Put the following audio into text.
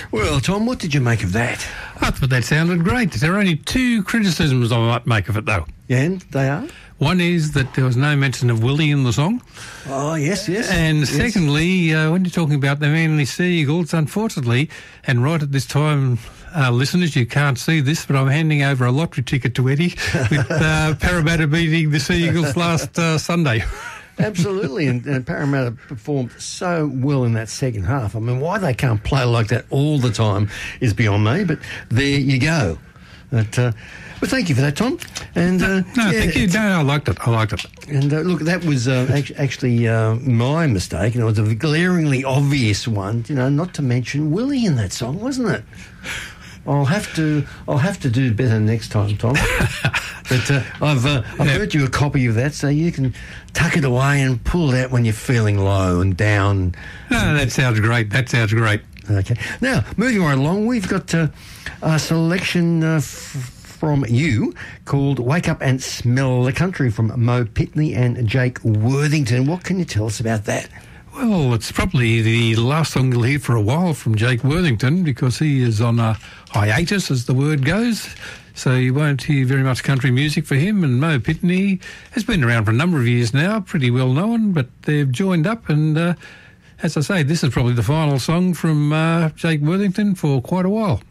Well, Tom, what did you make of that? I thought that sounded great. There are only two criticisms I might make of it, though. And they are? One is that there was no mention of Willie in the song. Oh, yes. And secondly, when you're talking about the Manly Sea Eagles, unfortunately, and right at this time, listeners, you can't see this, but I'm handing over a lottery ticket to Eddie with Parramatta beating the Sea Eagles last Sunday. Absolutely, and Parramatta performed so well in that second half. I mean, why they can't play like that all the time is beyond me, but there you go. But thank you for that, Tom. And thank you. No, I liked it. And look, that was actually my mistake, and it was a glaringly obvious one. Not to mention Willie in that song, wasn't it? I'll have to do better next time, Tom. But I've heard you a copy of that, so you can tuck it away and pull it out when you're feeling low and down. No, that sounds great. Okay. Now, moving right along, we've got a selection from you called Wake Up and Smell the Country from Mo Pitney and Jake Worthington. What can you tell us about that? Well, it's probably the last song you'll hear for a while from Jake Worthington because he is on a hiatus, as the word goes. So you won't hear very much country music for him. And Mo Pitney has been around for a number of years now, pretty well known, but they've joined up. And as I say, this is probably the final song from Jake Worthington for quite a while.